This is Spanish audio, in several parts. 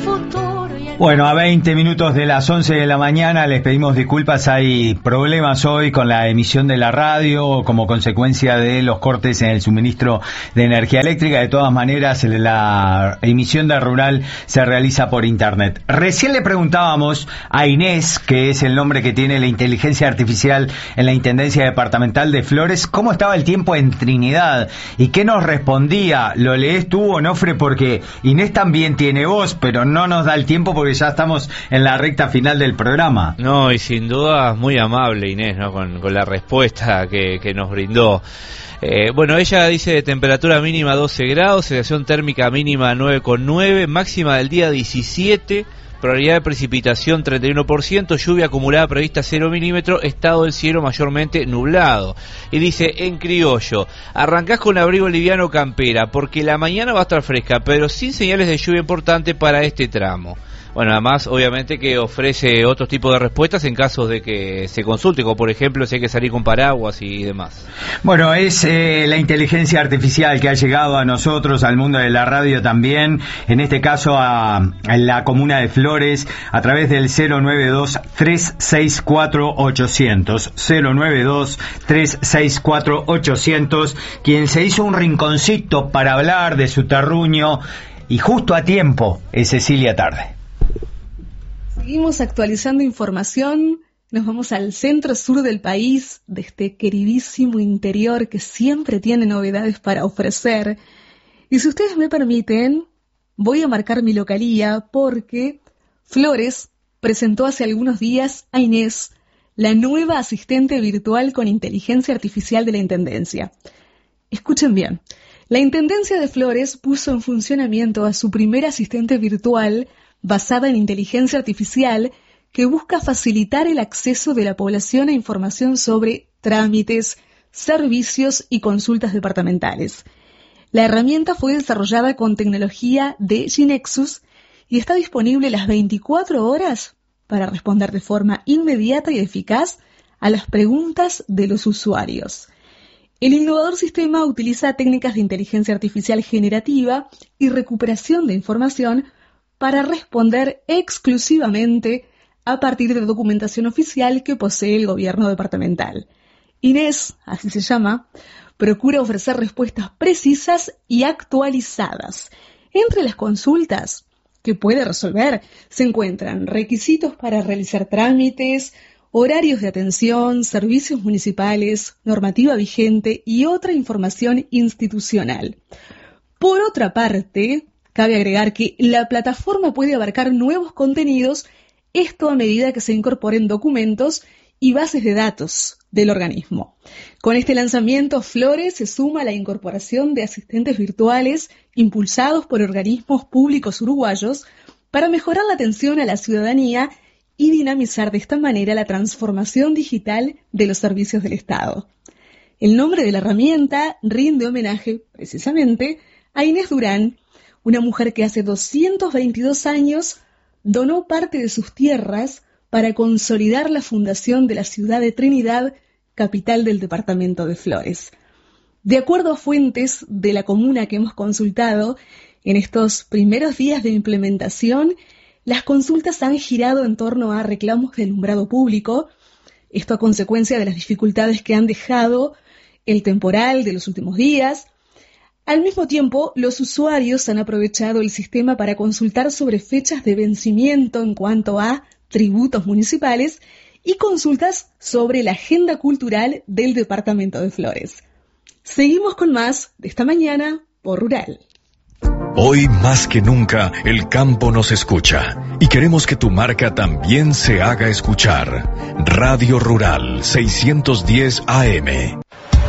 Bueno, a 20 minutos de las 11 de la mañana les pedimos disculpas, hay problemas hoy con la emisión de la radio como consecuencia de los cortes en el suministro de energía eléctrica. De todas maneras, la emisión de Rural se realiza por internet. Recién le preguntábamos a Inés, que es el nombre que tiene la inteligencia artificial en la Intendencia Departamental de Flores, cómo estaba el tiempo en Trinidad y qué nos respondía. Lo lees tú, Onofre, porque Inés también tiene voz, pero no nos da el tiempo porque ya estamos en la recta final del programa. No, y sin duda muy amable Inés, ¿no? Con la respuesta que nos brindó. Bueno, ella dice de temperatura mínima 12 grados, sensación térmica mínima 9,9, máxima del día 17, probabilidad de precipitación 31%, lluvia acumulada prevista 0 milímetros, estado del cielo mayormente nublado. Y dice, en criollo, arrancás con abrigo liviano campera, porque la mañana va a estar fresca, pero sin señales de lluvia importante para este tramo. Bueno, además, obviamente que ofrece otro tipo de respuestas en caso de que se consulte, como por ejemplo si hay que salir con paraguas y demás. Bueno, es la inteligencia artificial que ha llegado a nosotros, al mundo de la radio también, en este caso a la comuna de Flores, a través del 092-364-800, 092-364-800, quien se hizo un rinconcito para hablar de su terruño, y justo a tiempo es Cecilia Tarde. Seguimos actualizando información, nos vamos al centro sur del país, de este queridísimo interior que siempre tiene novedades para ofrecer. Y si ustedes me permiten, voy a marcar mi localía porque Flores presentó hace algunos días a Inés, la nueva asistente virtual con inteligencia artificial de la Intendencia. Escuchen bien, la Intendencia de Flores puso en funcionamiento a su primera asistente virtual basada en inteligencia artificial que busca facilitar el acceso de la población a información sobre trámites, servicios y consultas departamentales. La herramienta fue desarrollada con tecnología de Ginexus y está disponible las 24 horas para responder de forma inmediata y eficaz a las preguntas de los usuarios. El innovador sistema utiliza técnicas de inteligencia artificial generativa y recuperación de información para responder exclusivamente a partir de documentación oficial que posee el gobierno departamental. Inés, así se llama, procura ofrecer respuestas precisas y actualizadas. Entre las consultas que puede resolver se encuentran requisitos para realizar trámites, horarios de atención, servicios municipales, normativa vigente y otra información institucional. Por otra parte, cabe agregar que la plataforma puede abarcar nuevos contenidos, esto a medida que se incorporen documentos y bases de datos del organismo. Con este lanzamiento, Flores se suma a la incorporación de asistentes virtuales impulsados por organismos públicos uruguayos para mejorar la atención a la ciudadanía y dinamizar de esta manera la transformación digital de los servicios del Estado. El nombre de la herramienta rinde homenaje, precisamente, a Inés Durán, una mujer que hace 222 años donó parte de sus tierras para consolidar la fundación de la ciudad de Trinidad, capital del departamento de Flores. De acuerdo a fuentes de la comuna que hemos consultado, en estos primeros días de implementación, las consultas han girado en torno a reclamos de alumbrado público, esto a consecuencia de las dificultades que han dejado el temporal de los últimos días. Al mismo tiempo, los usuarios han aprovechado el sistema para consultar sobre fechas de vencimiento en cuanto a tributos municipales y consultas sobre la agenda cultural del departamento de Flores. Seguimos con más de esta mañana por Rural. Hoy más que nunca el campo nos escucha y queremos que tu marca también se haga escuchar. Radio Rural 610 AM.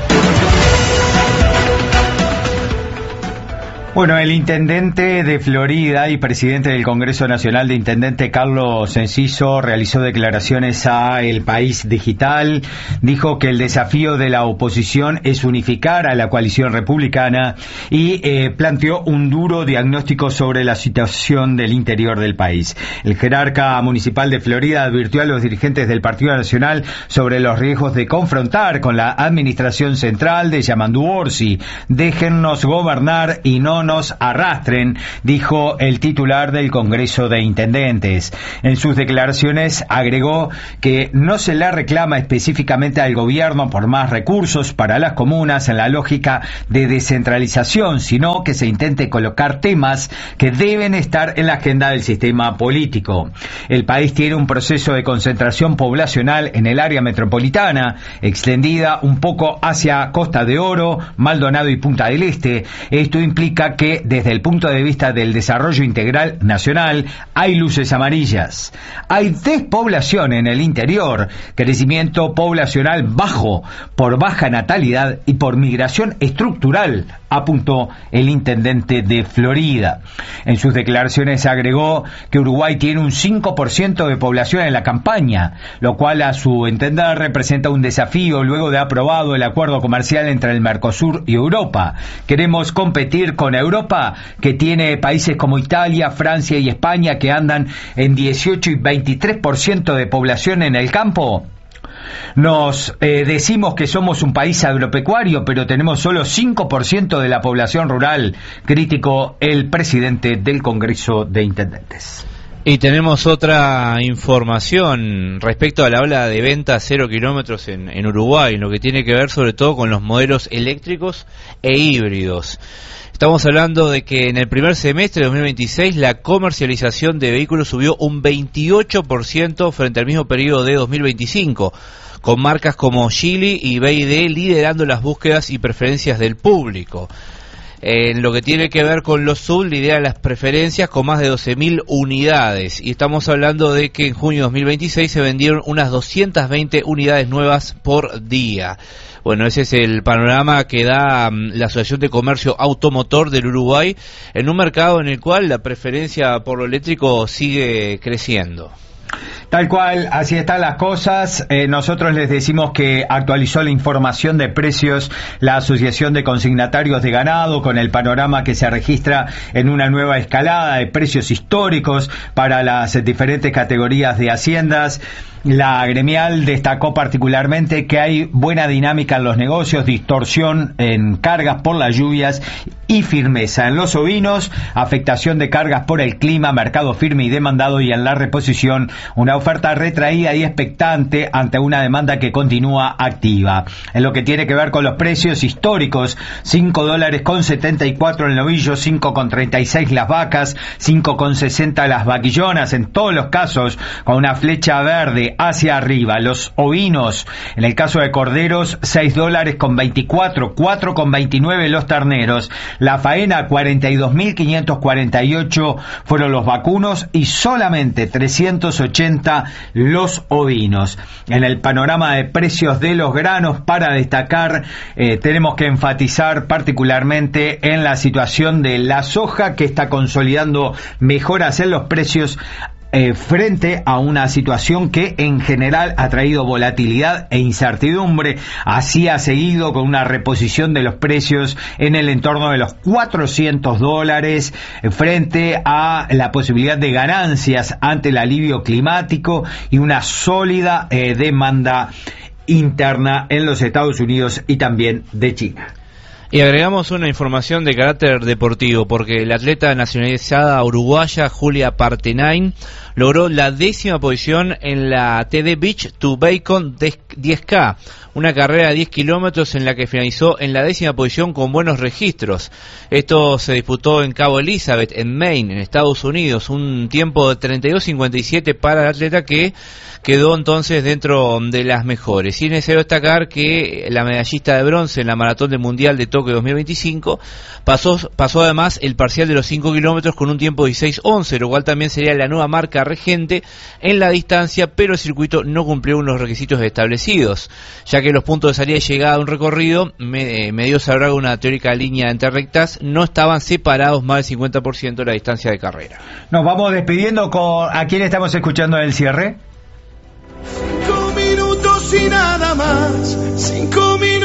Bueno, el intendente de Florida y presidente del Congreso Nacional de Intendentes, Carlos Enciso, realizó declaraciones a El País Digital. Dijo que el desafío de la oposición es unificar a la coalición republicana y planteó un duro diagnóstico sobre la situación del interior del país. El jerarca municipal de Florida advirtió a los dirigentes del Partido Nacional sobre los riesgos de confrontar con la administración central de Yamandu Orsi. Déjennos gobernar y no no nos arrastren, dijo el titular del Congreso de Intendentes. En sus declaraciones agregó que no se le reclama específicamente al gobierno por más recursos para las comunas en la lógica de descentralización, sino que se intente colocar temas que deben estar en la agenda del sistema político. El país tiene un proceso de concentración poblacional en el área metropolitana, extendida un poco hacia Costa de Oro, Maldonado y Punta del Este. Esto implica que desde el punto de vista del desarrollo integral nacional hay luces amarillas. Hay despoblación en el interior, crecimiento poblacional bajo por baja natalidad y por migración estructural, apuntó el intendente de Florida. En sus declaraciones agregó que Uruguay tiene un 5% de población en la campaña, lo cual a su entender representa un desafío luego de aprobado el acuerdo comercial entre el Mercosur y Europa. Queremos competir con Europa, que tiene países como Italia, Francia y España que andan en 18 y 23% de población en el campo. Nos decimos que somos un país agropecuario, pero tenemos solo 5% de la población rural, criticó el presidente del Congreso de Intendentes. Y tenemos otra información respecto a la ola de venta a 0 kilómetros en Uruguay, lo que tiene que ver sobre todo con los modelos eléctricos e híbridos. Estamos hablando de que en el primer semestre de 2026 la comercialización de vehículos subió un 28% frente al mismo periodo de 2025, con marcas como Geely y BYD liderando las búsquedas y preferencias del público. En lo que tiene que ver con los SUV, lidera las preferencias con más de 12.000 unidades. Y estamos hablando de que en junio de 2026 se vendieron unas 220 unidades nuevas por día. Bueno, ese es el panorama que da la Asociación de Comercio Automotor del Uruguay en un mercado en el cual la preferencia por lo eléctrico sigue creciendo. Tal cual, así están las cosas. Nosotros les decimos que actualizó la información de precios la Asociación de Consignatarios de Ganado con el panorama que se registra en una nueva escalada de precios históricos para las diferentes categorías de haciendas. La gremial destacó particularmente que hay buena dinámica en los negocios, distorsión en cargas por las lluvias y firmeza en los ovinos, afectación de cargas por el clima, mercado firme y demandado, y en la reposición una oferta retraída y expectante ante una demanda que continúa activa. En lo que tiene que ver con los precios históricos, $5.74 el novillo, 5.36 las vacas, 5.60 las vaquillonas, en todos los casos con una flecha verde hacia arriba. Los ovinos, en el caso de corderos, $6.24, 4.29 los terneros. La faena, 42.548 fueron los vacunos y solamente 380 los ovinos. En el panorama de precios de los granos, para destacar, tenemos que enfatizar particularmente en la situación de la soja, que está consolidando mejoras en los precios frente a una situación que en general ha traído volatilidad e incertidumbre. Así ha seguido con una reposición de los precios en el entorno de los $400 frente a la posibilidad de ganancias ante el alivio climático y una sólida demanda interna en los Estados Unidos y también de China. Y agregamos una información de carácter deportivo, porque la atleta nacionalizada uruguaya Julia Partenain logró la 10ª posición en la TD Beach to Bacon 10K, una carrera de 10 kilómetros en la que finalizó en la 10ª posición con buenos registros. Esto se disputó en Cabo Elizabeth, en Maine, en Estados Unidos, un tiempo de 32.57 para la atleta, que quedó entonces dentro de las mejores. Y es necesario destacar que la medallista de bronce en la Maratón del Mundial de Tokio 2025 pasó además el parcial de los 5 kilómetros con un tiempo de 16.11, lo cual también sería la nueva marca regente en la distancia, pero el circuito no cumplió unos requisitos establecidos, ya que los puntos de salida y llegada de un recorrido, medio sabrá una teórica línea entre rectas, no estaban separados más del 50% de la distancia de carrera. Nos vamos despidiendo con... ¿A quién estamos escuchando en el cierre? 5 minutos y nada más, 5 minutos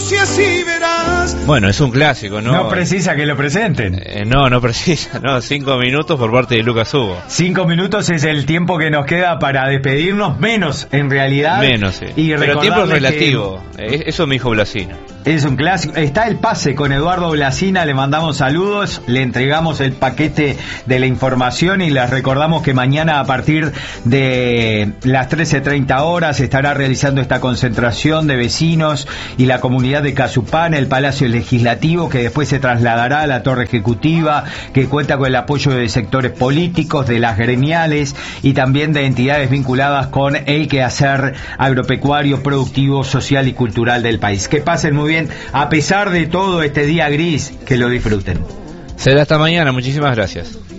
y así verás. Bueno, es un clásico, ¿no? No precisa que lo presenten. No precisa, no, 5 minutos por parte de Lucas Hugo. 5 minutos es el tiempo que nos queda para despedirnos, menos en realidad. Menos, sí. Y pero tiempo es relativo, que eso me dijo Blasino. es un clásico. Está el pase con Eduardo Blasina, le mandamos saludos, le entregamos el paquete de la información y les recordamos que mañana a partir de las 13:30 horas estará realizando esta concentración de vecinos y la comunidad de Cazupá en el Palacio Legislativo, que después se trasladará a la Torre Ejecutiva, que cuenta con el apoyo de sectores políticos, de las gremiales y también de entidades vinculadas con el quehacer agropecuario, productivo, social y cultural del país. Que pasen muy bien, a pesar de todo este día gris, que lo disfruten. Será hasta mañana, muchísimas gracias.